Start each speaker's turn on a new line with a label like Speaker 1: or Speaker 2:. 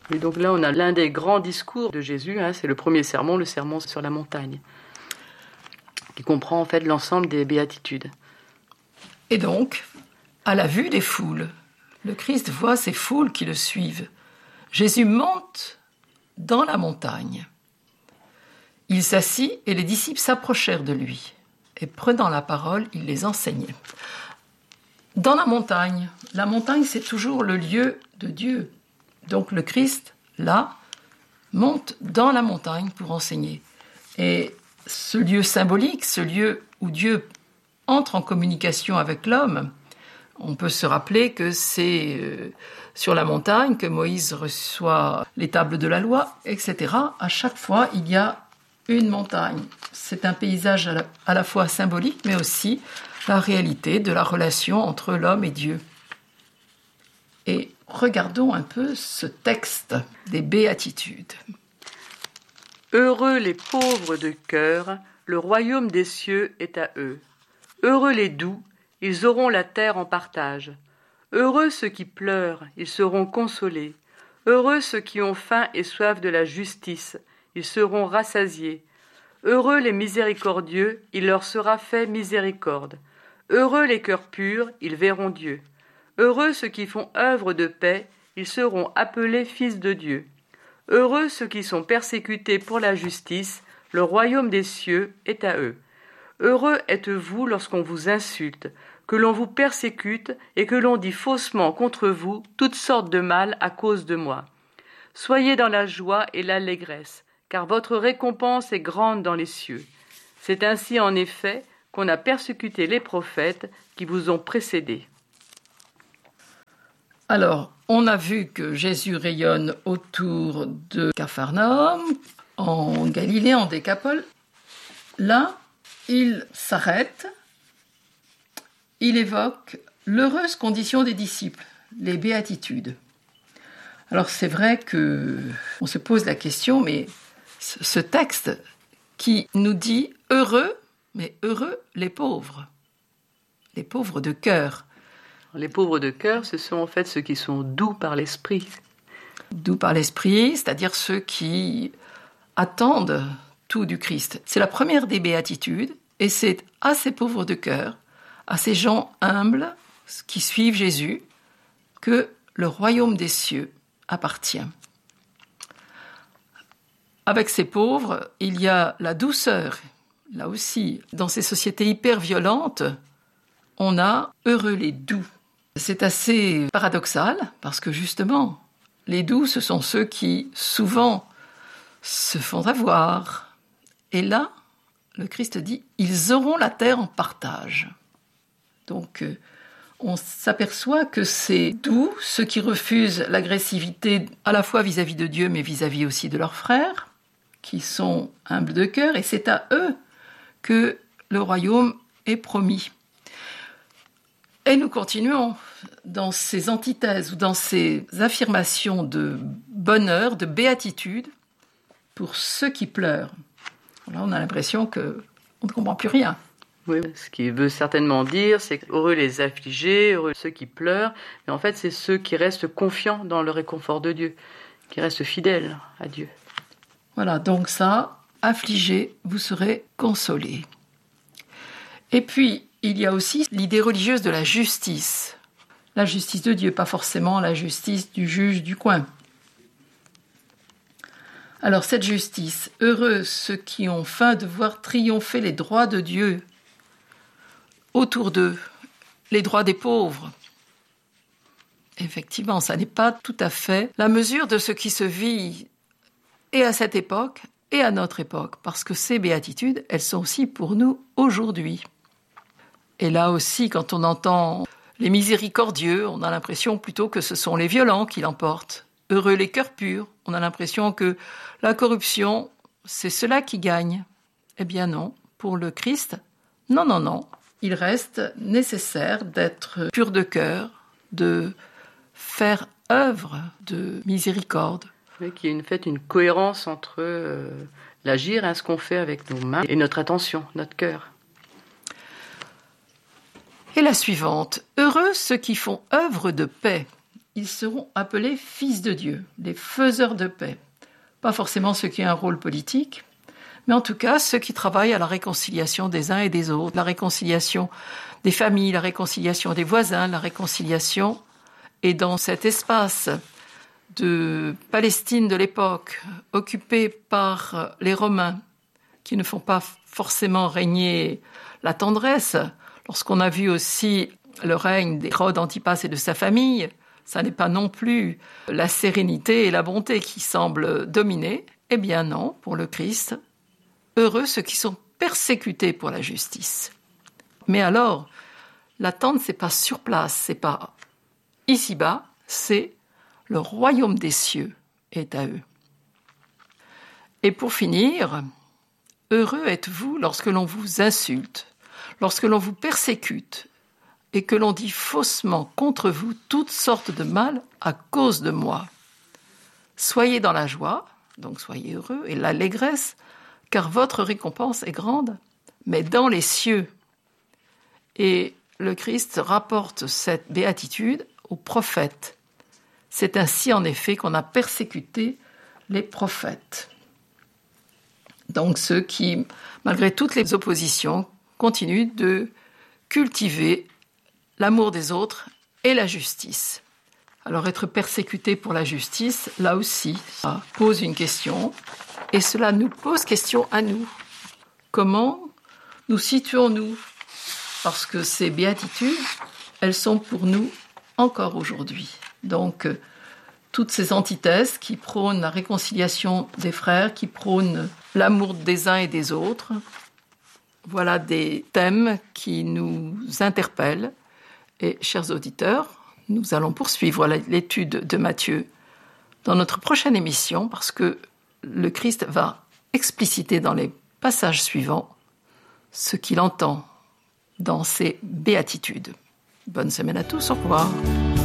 Speaker 1: Et donc là, on a l'un des grands discours de Jésus, c'est le premier sermon, le sermon sur la montagne, qui comprend en fait l'ensemble des béatitudes.
Speaker 2: Et donc, à la vue des foules, le Christ voit ces foules qui le suivent. Jésus monte dans la montagne. Il s'assit et les disciples s'approchèrent de lui. Et prenant la parole, il les enseignait. Dans la montagne c'est toujours le lieu de Dieu. Donc le Christ, là, monte dans la montagne pour enseigner. Et ce lieu symbolique, ce lieu où Dieu entre en communication avec l'homme, on peut se rappeler que c'est sur la montagne que Moïse reçoit les tables de la loi, etc. À chaque fois, il y a une montagne. C'est un paysage à la fois symbolique, mais aussi la réalité de la relation entre l'homme et Dieu. Et regardons un peu ce texte des béatitudes.
Speaker 1: Heureux les pauvres de cœur, le royaume des cieux est à eux. Heureux les doux, ils auront la terre en partage. Heureux ceux qui pleurent, ils seront consolés. Heureux ceux qui ont faim et soif de la justice, ils seront rassasiés. Heureux les miséricordieux, il leur sera fait miséricorde. Heureux les cœurs purs, ils verront Dieu. Heureux ceux qui font œuvre de paix, ils seront appelés fils de Dieu. Heureux ceux qui sont persécutés pour la justice, le royaume des cieux est à eux. Heureux êtes-vous lorsqu'on vous insulte, que l'on vous persécute et que l'on dit faussement contre vous toutes sortes de mal à cause de moi. Soyez dans la joie et l'allégresse, car votre récompense est grande dans les cieux. C'est ainsi en effet qu'on a persécuté les prophètes qui vous ont précédés.
Speaker 2: Alors, on a vu que Jésus rayonne autour de Capharnaüm, en Galilée, en Décapole. Là, il s'arrête, il évoque l'heureuse condition des disciples, les béatitudes. Alors c'est vrai qu'on se pose la question, mais ce texte qui nous dit heureux, mais heureux les pauvres de cœur.
Speaker 1: Les pauvres de cœur, ce sont en fait ceux qui sont doux par l'esprit.
Speaker 2: Doux par l'esprit, c'est-à-dire ceux qui attendent tout du Christ. C'est la première des béatitudes, et c'est à ces pauvres de cœur, à ces gens humbles qui suivent Jésus, que le royaume des cieux appartient. Avec ces pauvres, il y a la douceur. Là aussi, dans ces sociétés hyper violentes, on a heureux les doux. C'est assez paradoxal, parce que justement, les doux, ce sont ceux qui, souvent, se font avoir. Et là, le Christ dit, ils auront la terre en partage. Donc, on s'aperçoit que c'est doux, ceux qui refusent l'agressivité à la fois vis-à-vis de Dieu, mais vis-à-vis aussi de leurs frères, qui sont humbles de cœur, et c'est à eux que le royaume est promis. Et nous continuons dans ces antithèses ou dans ces affirmations de bonheur, de béatitude, pour ceux qui pleurent. Là, on a l'impression qu'on ne comprend plus rien.
Speaker 1: Oui, ce qu'il veut certainement dire, c'est heureux les affligés, heureux ceux qui pleurent, mais en fait, c'est ceux qui restent confiants dans le réconfort de Dieu, qui restent fidèles à Dieu.
Speaker 2: Voilà, donc ça, affligés, vous serez consolés. Et puis, il y a aussi l'idée religieuse de la justice. La justice de Dieu, pas forcément la justice du juge du coin. Alors cette justice, heureux ceux qui ont faim de voir triompher les droits de Dieu autour d'eux, les droits des pauvres. Effectivement, ça n'est pas tout à fait la mesure de ce qui se vit et à cette époque et à notre époque, parce que ces béatitudes, elles sont aussi pour nous aujourd'hui. Et là aussi, quand on entend les miséricordieux, on a l'impression plutôt que ce sont les violents qui l'emportent. Heureux les cœurs purs, on a l'impression que la corruption, c'est cela qui gagne. Eh bien non, pour le Christ, non. Il reste nécessaire d'être pur de cœur, de faire œuvre de miséricorde.
Speaker 1: Oui, qu'il y ait une cohérence entre l'agir, ce qu'on fait avec nos mains, et notre attention, notre cœur.
Speaker 2: Et la suivante, heureux ceux qui font œuvre de paix. ils seront appelés fils de Dieu, les faiseurs de paix. Pas forcément ceux qui ont un rôle politique, mais en tout cas ceux qui travaillent à la réconciliation des uns et des autres, la réconciliation des familles, la réconciliation des voisins, la réconciliation. Et dans cet espace de Palestine de l'époque, occupé par les Romains, qui ne font pas forcément régner la tendresse, lorsqu'on a vu aussi le règne d'Hérode Antipas et de sa famille, ça n'est pas non plus la sérénité et la bonté qui semblent dominer. Eh bien non, pour le Christ, heureux ceux qui sont persécutés pour la justice. Mais alors, l'attente, c'est pas sur place, c'est pas ici-bas, c'est le royaume des cieux est à eux. Et pour finir, heureux êtes-vous lorsque l'on vous insulte, lorsque l'on vous persécute et que l'on dit faussement contre vous toutes sortes de mal à cause de moi. Soyez dans la joie, donc soyez heureux, et l'allégresse, car votre récompense est grande, mais dans les cieux. Et le Christ rapporte cette béatitude aux prophètes. C'est ainsi en effet qu'on a persécuté les prophètes. Donc ceux qui, malgré toutes les oppositions, continuent de cultiver l'amour des autres et la justice. Alors être persécuté pour la justice, là aussi, ça pose une question, et cela nous pose question à nous. Comment nous situons-nous ? Parce que ces béatitudes, elles sont pour nous encore aujourd'hui. Donc, toutes ces antithèses qui prônent la réconciliation des frères, qui prônent l'amour des uns et des autres, voilà des thèmes qui nous interpellent. Et, chers auditeurs, nous allons poursuivre l'étude de Matthieu dans notre prochaine émission parce que le Christ va expliciter dans les passages suivants ce qu'il entend dans ces béatitudes. Bonne semaine à tous, au revoir.